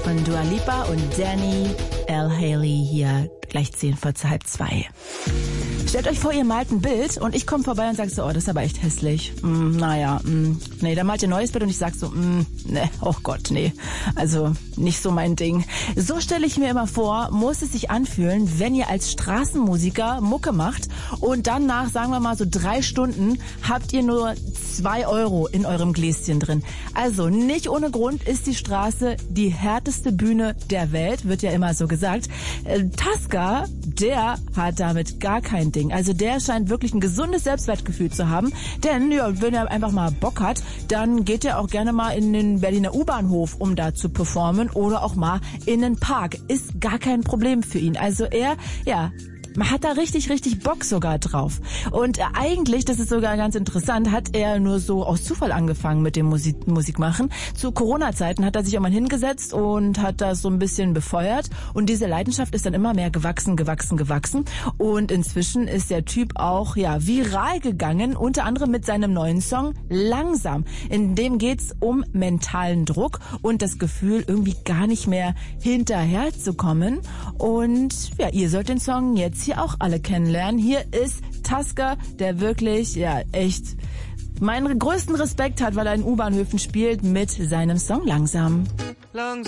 von Dua Lipa und Danny L. Haley hier gleich 1:10 Stellt euch vor, ihr malt ein Bild und ich komme vorbei und sag so, oh, das ist aber echt hässlich. Nee, dann malt ihr ein neues Bild und ich sag so, nee, oh Gott, nee. Also nicht so mein Ding. So stelle ich mir immer vor, muss es sich anfühlen, wenn ihr als Straßenmusiker Mucke macht und dann nach, sagen wir mal, so 3 Stunden habt ihr nur 2 Euro in eurem Gläschen drin. Also nicht ohne Grund ist die Straße die härteste Bühne der Welt, wird ja immer so gesagt. Taska, der hat damit gar kein Ding. Also der scheint wirklich ein gesundes Selbstwertgefühl zu haben. Denn ja, wenn er einfach mal Bock hat, dann geht er auch gerne mal in den Berliner U-Bahnhof, um da zu performen oder auch mal in den Park. Ist gar kein Problem für ihn. Also er, ja, man hat da richtig Bock sogar drauf. Und eigentlich, das ist sogar ganz interessant, hat er nur so aus Zufall angefangen mit dem Musik machen. Zu Corona-Zeiten hat er sich auch mal hingesetzt und hat das so ein bisschen befeuert. Und diese Leidenschaft ist dann immer mehr gewachsen. Und inzwischen ist der Typ auch ja viral gegangen, unter anderem mit seinem neuen Song Langsam. In dem geht's um mentalen Druck und das Gefühl, irgendwie gar nicht mehr hinterherzukommen. Und ja, ihr sollt den Song jetzt hier auch alle kennenlernen. Hier ist Taska, der wirklich, ja, echt meinen größten Respekt hat, weil er in U-Bahnhöfen spielt mit seinem Song Langsam.